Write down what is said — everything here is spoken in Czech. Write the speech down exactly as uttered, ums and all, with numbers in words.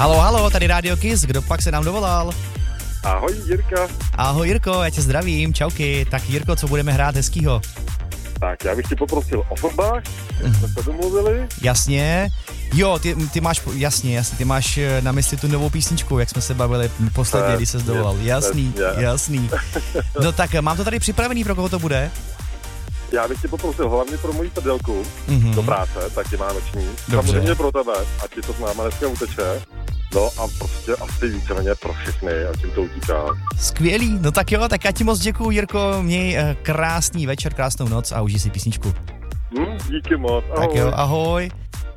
Halo, halo, tady Rádio Kiss, kdo pak se nám dovolal? Ahoj, Jirka. Ahoj, Jirko, já tě zdravím, čauky. Tak Jirko, co budeme hrát hezkýho? Tak, já bych ti poprosil o fotbách, jak jsme se domluvili. Jasně. Jo, ty, ty máš, jasně, jasně, ty máš na mysli tu novou písničku, jak jsme se bavili posledně, když se dovolal. Jasný, jasný. No tak, mám to tady připravený, pro koho to bude? Já bych ti poprosil hlavně pro moji prdelku mm-hmm. do práce, tak je vánoční. Dobře. Samozřejmě pro tebe, ať ti to s náma dneska uteče. No a prostě asi víceméně pro všechny, ať jim to utíká. Skvělý, no tak jo, tak já ti moc děkuju, Jirko, měj krásný večer, krásnou noc a užij si písničku. Hmm, díky moc, ahoj. Tak jo, ahoj.